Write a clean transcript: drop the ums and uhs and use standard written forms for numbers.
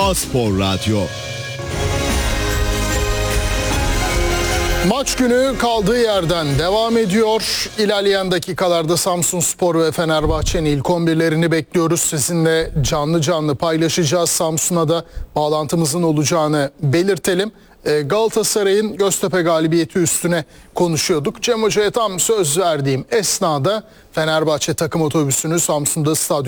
A-Spor Radyo. Maç günü kaldığı yerden devam ediyor. İlerleyen dakikalarda Samsunspor ve Fenerbahçe'nin ilk 11'lerini bekliyoruz. Sizinle canlı canlı paylaşacağız. Samsun'a da bağlantımızın olacağını belirtelim. Galatasaray'ın Göztepe galibiyeti üstüne konuşuyorduk. Cem Hoca'ya tam söz verdiğim esnada Fenerbahçe takım otobüsünü Samsun'da stadyum